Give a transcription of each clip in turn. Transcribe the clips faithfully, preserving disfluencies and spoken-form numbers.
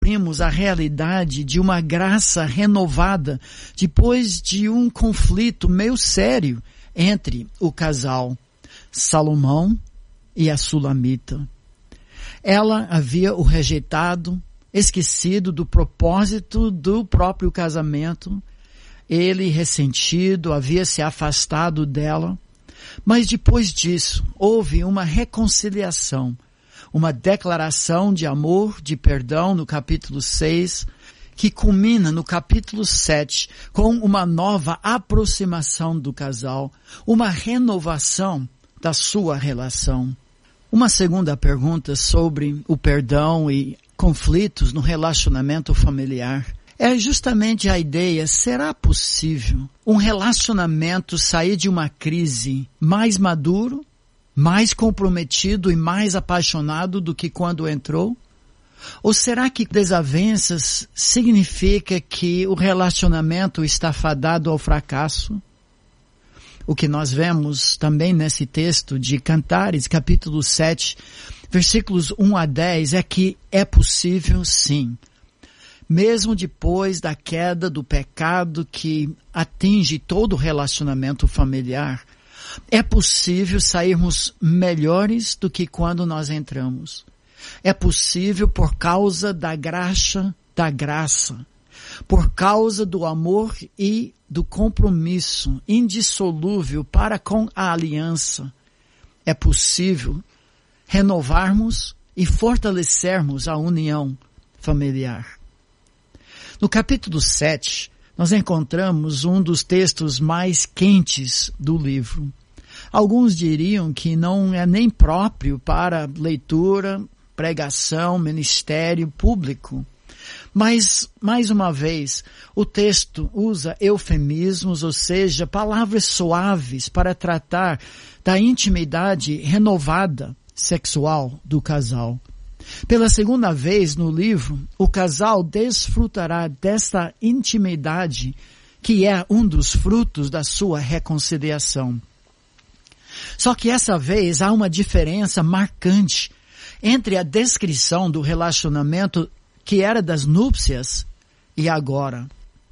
descobrimos a realidade de uma graça renovada depois de um conflito meio sério entre o casal Salomão e a Sulamita. Ela havia o rejeitado, esquecido do propósito do próprio casamento. Ele, ressentido, havia se afastado dela. Mas depois disso, houve uma reconciliação, uma declaração de amor, de perdão no capítulo seis, que culmina no capítulo sete com uma nova aproximação do casal, uma renovação da sua relação. Uma segunda pergunta sobre o perdão e conflitos no relacionamento familiar é justamente a ideia: será possível um relacionamento sair de uma crise mais maduro, mais comprometido e mais apaixonado do que quando entrou? Ou será que desavenças significa que o relacionamento está fadado ao fracasso? O que nós vemos também nesse texto de Cantares, capítulo sete, versículos um a dez, é que é possível sim. Mesmo depois da queda do pecado que atinge todo o relacionamento familiar, é possível sairmos melhores do que quando nós entramos. É possível por causa da graça, da graça, por causa do amor e do compromisso indissolúvel para com a aliança. É possível renovarmos e fortalecermos a união familiar. No capítulo sete, nós encontramos um dos textos mais quentes do livro. Alguns diriam que não é nem próprio para leitura, pregação, ministério público. Mas, mais uma vez, o texto usa eufemismos, ou seja, palavras suaves para tratar da intimidade renovada sexual do casal. Pela segunda vez no livro, o casal desfrutará desta intimidade que é um dos frutos da sua reconciliação. Só que essa vez há uma diferença marcante entre a descrição do relacionamento que era das núpcias e agora.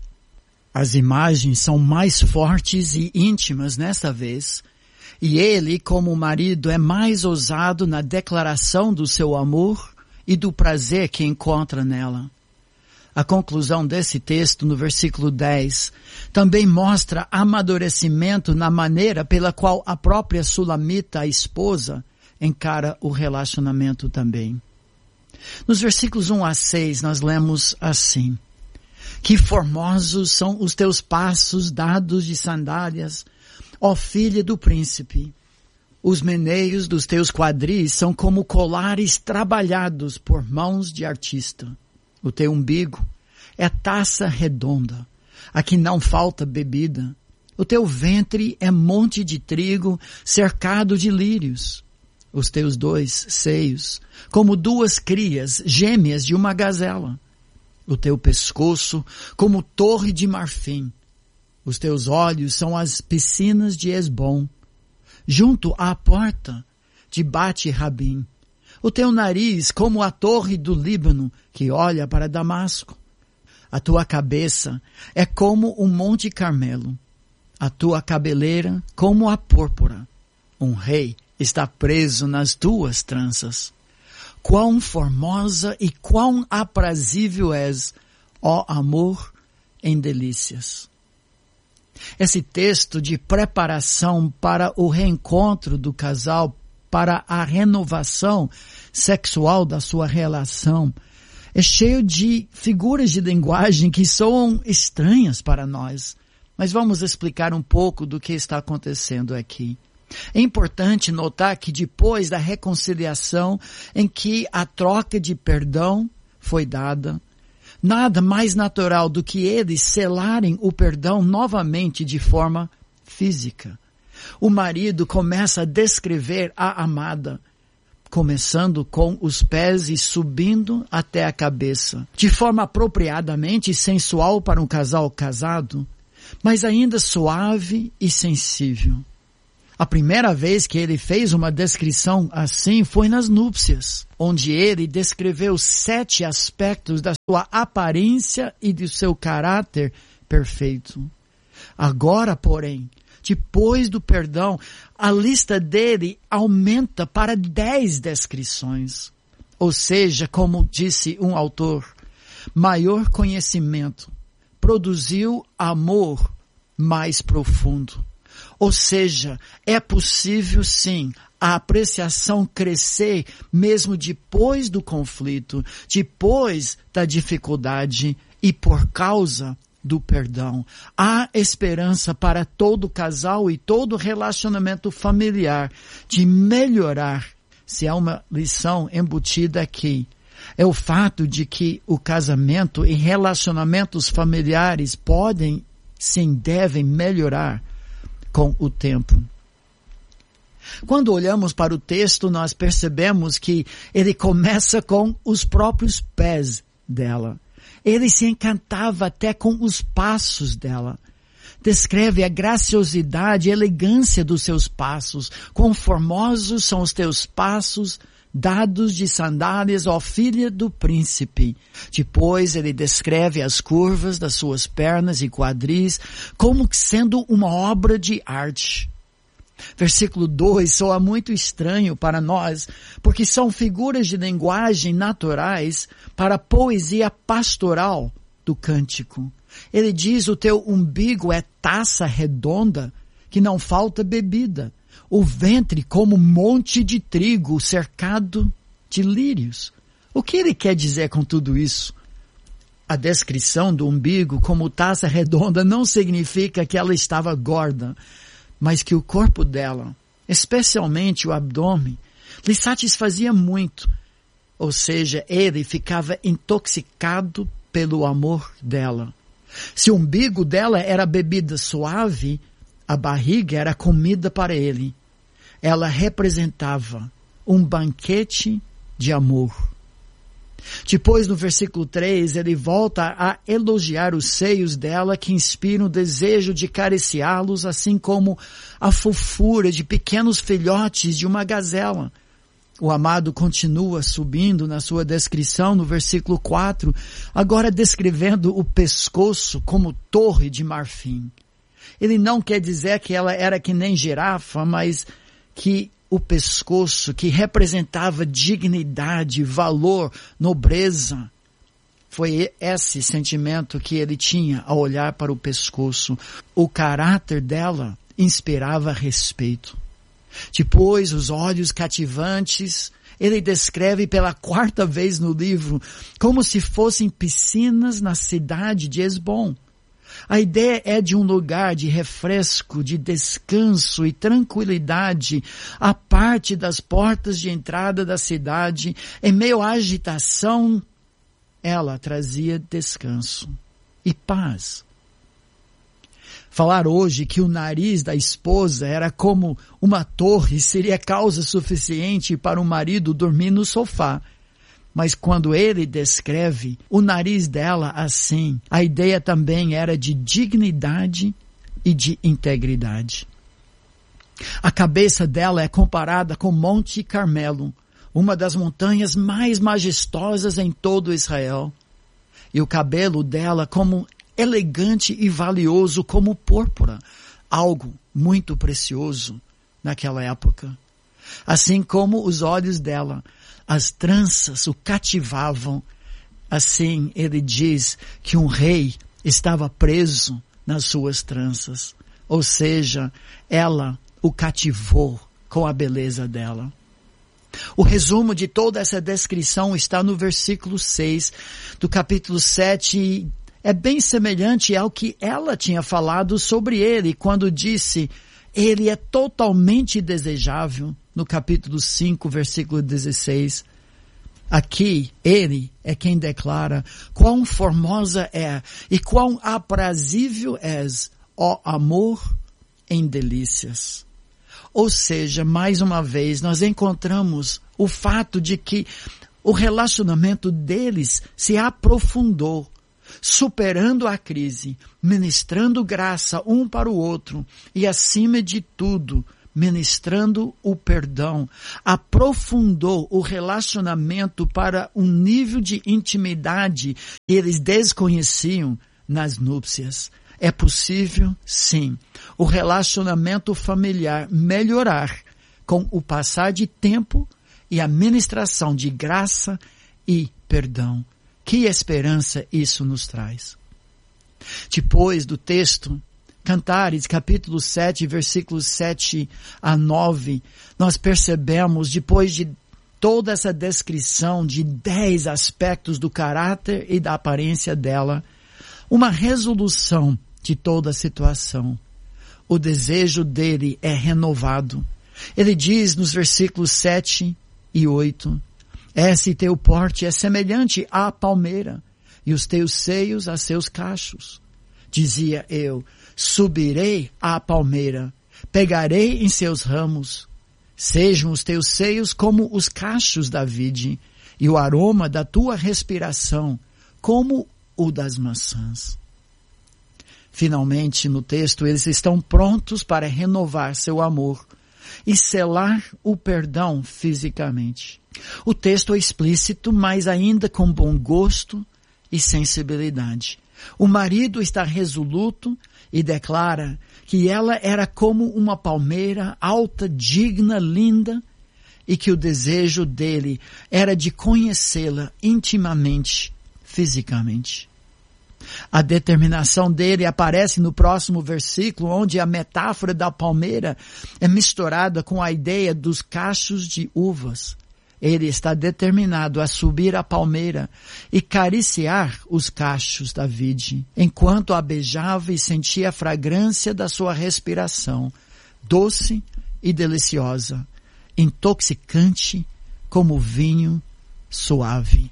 As imagens são mais fortes e íntimas nesta vez, e ele, como marido, é mais ousado na declaração do seu amor e do prazer que encontra nela. A conclusão desse texto, no versículo dez, também mostra amadurecimento na maneira pela qual a própria Sulamita, a esposa, encara o relacionamento também. Nos versículos um a seis, nós lemos assim: que formosos são os teus passos dados de sandálias, ó filha do príncipe. Os meneios dos teus quadris são como colares trabalhados por mãos de artista. O teu umbigo é taça redonda, a que não falta bebida. O teu ventre é monte de trigo cercado de lírios. Os teus dois seios, como duas crias gêmeas de uma gazela. O teu pescoço, como torre de marfim. Os teus olhos são as piscinas de Esbom, junto à porta de Bate-Rabim. O teu nariz, como a torre do Líbano, que olha para Damasco. A tua cabeça é como o Monte Carmelo. A tua cabeleira, como a púrpura. Um rei está preso nas tuas tranças. Quão formosa e quão aprazível és, ó amor em delícias. Esse texto de preparação para o reencontro do casal, para a renovação sexual da sua relação, é cheio de figuras de linguagem que soam estranhas para nós. Mas vamos explicar um pouco do que está acontecendo aqui. É importante notar que depois da reconciliação em que a troca de perdão foi dada, nada mais natural do que eles selarem o perdão novamente de forma física. O marido começa a descrever a amada, começando com os pés e subindo até a cabeça, de forma apropriadamente sensual para um casal casado, mas ainda suave e sensível. A primeira vez que ele fez uma descrição assim foi nas núpcias, onde ele descreveu sete aspectos da sua aparência e do seu caráter perfeito. Agora, porém, depois do perdão, a lista dele aumenta para dez descrições. Ou seja, como disse um autor, maior conhecimento produziu amor mais profundo. Ou seja, é possível sim a apreciação crescer mesmo depois do conflito, depois da dificuldade e por causa do perdão. Há esperança para todo casal e todo relacionamento familiar de melhorar. Se há uma lição embutida aqui, é o fato de que o casamento e relacionamentos familiares podem, sim, devem melhorar com o tempo. Quando olhamos para o texto, nós percebemos que ele começa com os próprios pés dela. Ele se encantava até com os passos dela. Descreve a graciosidade e elegância dos seus passos. Quão formosos são os teus passos, dados de sandálias, ó filha do príncipe. Depois ele descreve as curvas das suas pernas e quadris como sendo uma obra de arte. Versículo dois soa muito estranho para nós, porque são figuras de linguagem naturais para a poesia pastoral do cântico. Ele diz, o teu umbigo é taça redonda, que não falta bebida. O ventre como monte de trigo cercado de lírios. O que ele quer dizer com tudo isso? A descrição do umbigo como taça redonda não significa que ela estava gorda, mas que o corpo dela, especialmente o abdômen, lhe satisfazia muito. Ou seja, ele ficava intoxicado pelo amor dela. Se o umbigo dela era bebida suave, a barriga era comida para ele. Ela representava um banquete de amor. Depois, no versículo três, ele volta a elogiar os seios dela que inspiram o desejo de acariciá-los, assim como a fofura de pequenos filhotes de uma gazela. O amado continua subindo na sua descrição no versículo quatro, agora descrevendo o pescoço como torre de marfim. Ele não quer dizer que ela era que nem girafa, mas que o pescoço, que representava dignidade, valor, nobreza, foi esse sentimento que ele tinha ao olhar para o pescoço. O caráter dela inspirava respeito. Depois, os olhos cativantes, ele descreve pela quarta vez no livro como se fossem piscinas na cidade de Esbom. A ideia é de um lugar de refresco, de descanso e tranquilidade, à parte das portas de entrada da cidade. Em meio à agitação, ela trazia descanso e paz. Falar hoje que o nariz da esposa era como uma torre seria causa suficiente para o marido dormir no sofá. Mas quando ele descreve o nariz dela assim, a ideia também era de dignidade e de integridade. A cabeça dela é comparada com Monte Carmelo, uma das montanhas mais majestosas em todo Israel. E o cabelo dela como elegante e valioso como púrpura, algo muito precioso naquela época. Assim como os olhos dela, as tranças o cativavam. Assim ele diz que um rei estava preso nas suas tranças. Ou seja, ela o cativou com a beleza dela. O resumo de toda essa descrição está no versículo seis do capítulo sete. É bem semelhante ao que ela tinha falado sobre ele quando disse, ele é totalmente desejável, no capítulo cinco, versículo dezesseis. Aqui, ele é quem declara quão formosa é e quão aprazível és, ó amor em delícias. Ou seja, mais uma vez, nós encontramos o fato de que o relacionamento deles se aprofundou, superando a crise, ministrando graça um para o outro e, acima de tudo, ministrando o perdão, aprofundou o relacionamento para um nível de intimidade que eles desconheciam nas núpcias. É possível, sim, o relacionamento familiar melhorar com o passar de tempo e a ministração de graça e perdão. Que esperança isso nos traz. Depois do texto, Cantares, capítulo sete, versículos sete a nove, nós percebemos, depois de toda essa descrição de dez aspectos do caráter e da aparência dela, uma resolução de toda a situação. O desejo dele é renovado. Ele diz nos versículos sete e oito, esse teu porte é semelhante à palmeira, e os teus seios a seus cachos. Dizia eu, subirei à palmeira, pegarei em seus ramos, sejam os teus seios como os cachos da vide, e o aroma da tua respiração como o das maçãs. Finalmente, no texto, eles estão prontos para renovar seu amor e selar o perdão fisicamente. O texto é explícito, mas ainda com bom gosto e sensibilidade. O marido está resoluto e declara que ela era como uma palmeira alta, digna, linda, e que o desejo dele era de conhecê-la intimamente, fisicamente. A determinação dele aparece no próximo versículo, onde a metáfora da palmeira é misturada com a ideia dos cachos de uvas. Ele está determinado a subir a palmeira e cariciar os cachos da vide, enquanto a beijava e sentia a fragrância da sua respiração, doce e deliciosa, intoxicante como vinho suave.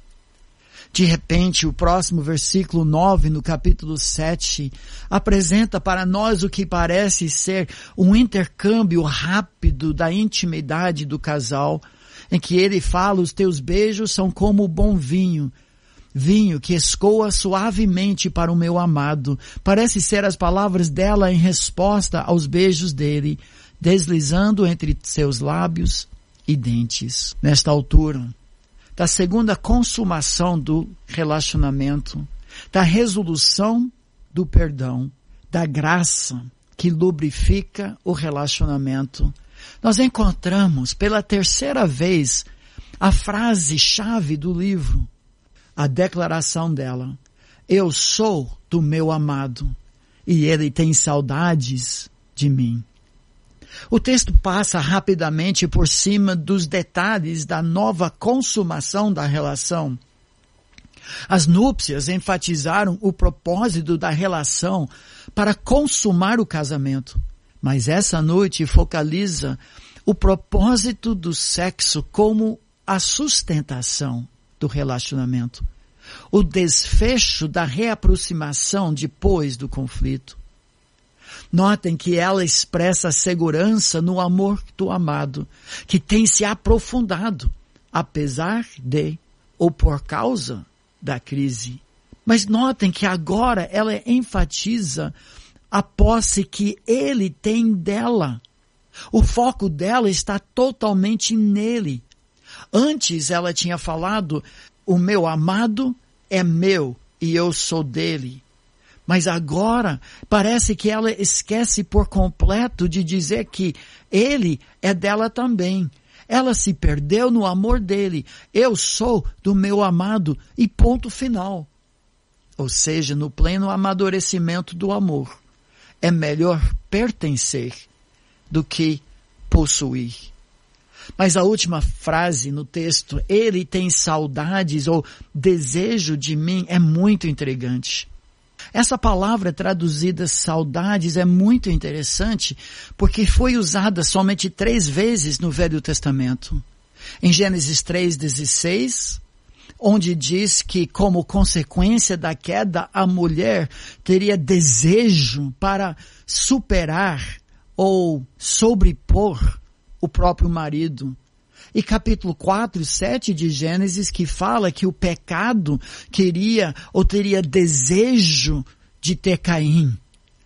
De repente, o próximo versículo nove, no capítulo sete, apresenta para nós o que parece ser um intercâmbio rápido da intimidade do casal, em que ele fala, os teus beijos são como o bom vinho, vinho que escoa suavemente para o meu amado. Parece ser as palavras dela em resposta aos beijos dele, deslizando entre seus lábios e dentes. Nesta altura da segunda consumação do relacionamento, da resolução do perdão, da graça que lubrifica o relacionamento, nós encontramos pela terceira vez a frase-chave do livro, a declaração dela: eu sou do meu amado e ele tem saudades de mim. O texto passa rapidamente por cima dos detalhes da nova consumação da relação. As núpcias enfatizaram o propósito da relação para consumar o casamento, mas essa noite focaliza o propósito do sexo como a sustentação do relacionamento, o desfecho da reaproximação depois do conflito. Notem que ela expressa segurança no amor do amado, que tem se aprofundado, apesar de ou por causa da crise. Mas notem que agora ela enfatiza a posse que ele tem dela. O foco dela está totalmente nele. Antes ela tinha falado, o meu amado é meu e eu sou dele. Mas agora parece que ela esquece por completo de dizer que ele é dela também. Ela se perdeu no amor dele. Eu sou do meu amado e ponto final. Ou seja, no pleno amadurecimento do amor, é melhor pertencer do que possuir. Mas a última frase no texto, ele tem saudades ou desejo de mim, é muito intrigante. Essa palavra traduzida saudades é muito interessante porque foi usada somente três vezes no Velho Testamento. Em Gênesis três, dezesseis, onde diz que como consequência da queda, a mulher teria desejo para superar ou sobrepor o próprio marido. E capítulo quatro, sete de Gênesis, que fala que o pecado queria ou teria desejo de ter Caim.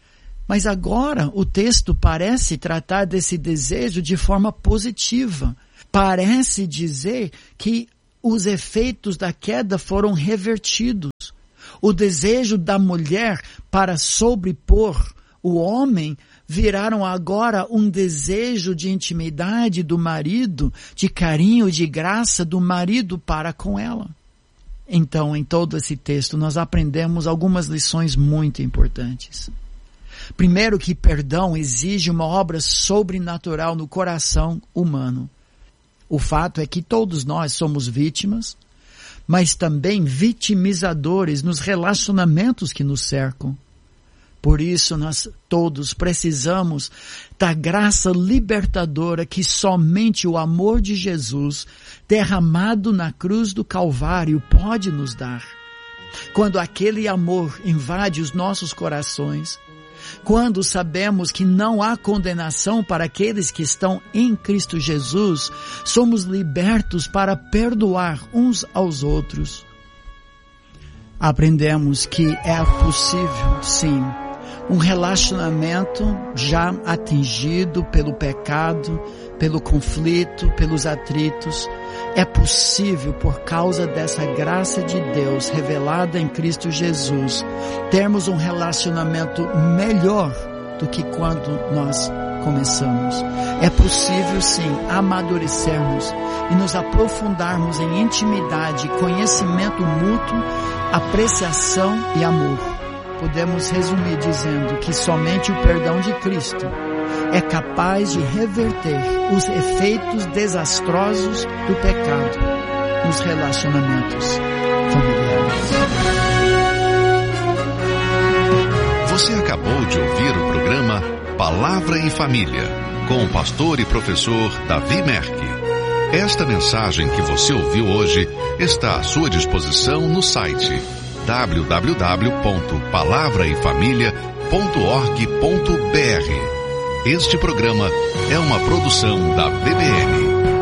Mas agora o texto parece tratar desse desejo de forma positiva. Parece dizer que os efeitos da queda foram revertidos. O desejo da mulher para sobrepor o homem viraram agora um desejo de intimidade do marido, de carinho e de graça do marido para com ela. Então, em todo esse texto, nós aprendemos algumas lições muito importantes. Primeiro, que perdão exige uma obra sobrenatural no coração humano. O fato é que todos nós somos vítimas, mas também vitimizadores nos relacionamentos que nos cercam. Por isso, nós todos precisamos da graça libertadora que somente o amor de Jesus, derramado na cruz do Calvário, pode nos dar. Quando aquele amor invade os nossos corações, quando sabemos que não há condenação para aqueles que estão em Cristo Jesus, somos libertos para perdoar uns aos outros. Aprendemos que é possível, sim, um relacionamento já atingido pelo pecado, pelo conflito, pelos atritos. É possível, por causa dessa graça de Deus revelada em Cristo Jesus, termos um relacionamento melhor do que quando nós começamos. É possível, sim, amadurecermos e nos aprofundarmos em intimidade, conhecimento mútuo, apreciação e amor. Podemos resumir dizendo que somente o perdão de Cristo é capaz de reverter os efeitos desastrosos do pecado nos relacionamentos familiares. Você acabou de ouvir o programa Palavra e Família, com o pastor e professor Davi Merck. Esta mensagem que você ouviu hoje está à sua disposição no site w w w ponto palavra e família ponto org ponto b r. Este programa é uma produção da B B N.